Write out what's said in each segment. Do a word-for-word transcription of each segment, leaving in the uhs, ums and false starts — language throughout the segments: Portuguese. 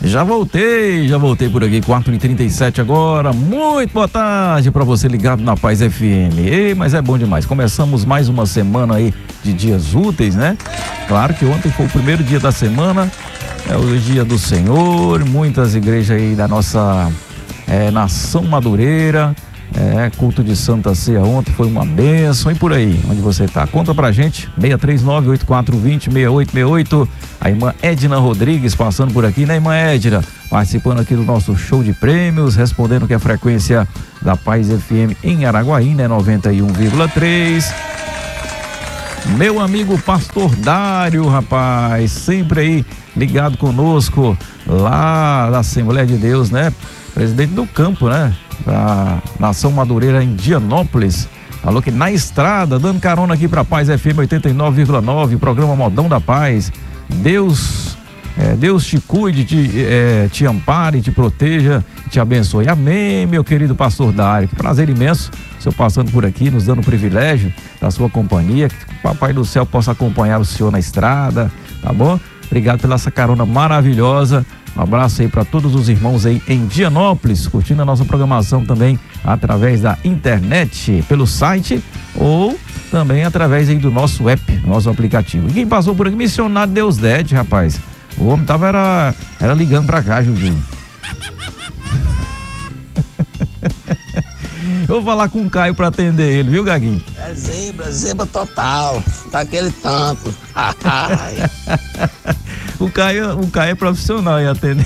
Já voltei, já voltei por aqui, quatro e trinta e sete agora. Muito boa tarde para você ligado na Paz F M. Ei, mas é bom demais. Começamos mais uma semana aí de dias úteis, né? Claro que ontem foi o primeiro dia da semana, é o dia do Senhor. Muitas igrejas aí da nossa é, nação madureira. É, culto de Santa Ceia ontem foi uma bênção. E por aí, onde você tá? Conta pra gente, seis três nove, oito quatro dois zero, seis oito seis oito. A irmã Edna Rodrigues passando por aqui, né, irmã Edna? Participando aqui do nosso show de prêmios, respondendo que a frequência da Paz F M em Araguaí, né, noventa e um vírgula três. Meu amigo Pastor Dário, rapaz, sempre aí ligado conosco, lá da Assembleia de Deus, né? Presidente do campo, né? Da Nação Madureira em Dianópolis. Falou que na estrada, dando carona aqui pra Paz F M oitenta e nove vírgula nove, programa Modão da Paz. Deus, é, Deus te cuide, te, é, te ampare, te proteja, te abençoe. Amém, meu querido Pastor Dário. Que prazer imenso, o senhor passando por aqui, nos dando o privilégio da sua companhia. Que o Papai do Céu possa acompanhar o senhor na estrada, tá bom? Obrigado pela essa carona maravilhosa. Um abraço aí para todos os irmãos aí em Dianópolis, curtindo a nossa programação também através da internet, pelo site ou também através aí do nosso app, nosso aplicativo. E quem passou por aqui, missionário Deus Dede, rapaz. O homem tava era, era ligando pra cá, Julinho. Eu vou falar com o Caio pra atender ele, viu, Gaguinho? É zebra, zebra total, daquele tanto. O Caio, o Caio é profissional em atender.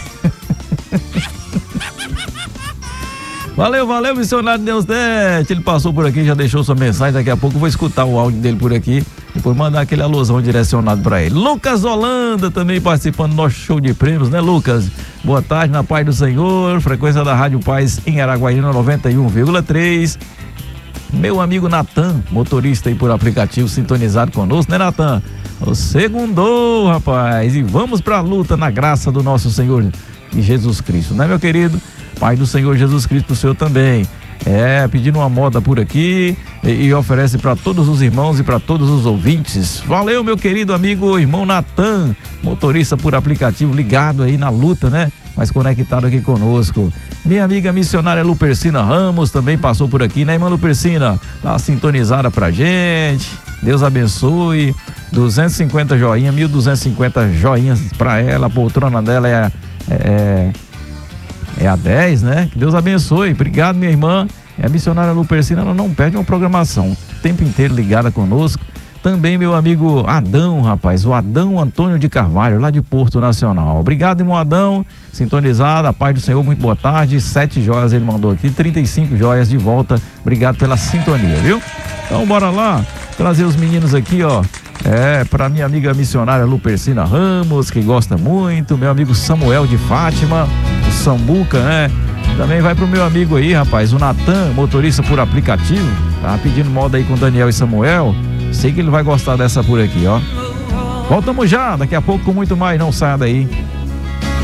Valeu, valeu, missionário Deus Dete. Ele passou por aqui, já deixou sua mensagem. Daqui a pouco eu vou escutar o áudio dele por aqui e por mandar aquele alusão direcionado para ele. Lucas Holanda também participando do nosso show de prêmios, né, Lucas? Boa tarde, na paz do Senhor. Frequência da Rádio Paz em Araguaína, noventa e um vírgula três. Meu amigo Natan, motorista aí por aplicativo, sintonizado conosco, né, Natan? O segundou, rapaz. E vamos pra luta na graça do nosso Senhor e Jesus Cristo, né, meu querido? Pai do Senhor Jesus Cristo, pro Senhor também. É, pedindo uma moda por aqui e, e oferece para todos os irmãos e para todos os ouvintes. Valeu, meu querido amigo, irmão Natan, motorista por aplicativo, ligado aí na luta, né? Mas conectado aqui conosco. Minha amiga missionária Lupercina Ramos também passou por aqui, né, irmã Lupercina? Tá sintonizada pra gente. Deus abençoe. duzentos e cinquenta joinha, mil duzentos e cinquenta joinhas pra ela. A poltrona dela é, é, é a dez, né? Que Deus abençoe. Obrigado, minha irmã. É a missionária Lupercina, ela não perde uma programação. O tempo inteiro ligada conosco. Também meu amigo Adão, rapaz, o Adão Antônio de Carvalho, lá de Porto Nacional. Obrigado, irmão Adão, sintonizado, a paz do Senhor, muito boa tarde. Sete joias ele mandou aqui, trinta e cinco joias de volta. Obrigado pela sintonia, viu? Então bora lá, trazer os meninos aqui, ó. É, pra minha amiga missionária Lupercina Ramos, que gosta muito. Meu amigo Samuel de Fátima, o Sambuca, né? Também vai pro meu amigo aí, rapaz, o Natan, motorista por aplicativo. Tá pedindo moda aí com Daniel e Samuel. Sei que ele vai gostar dessa por aqui, ó. Voltamos já, daqui a pouco com muito mais, não saia daí.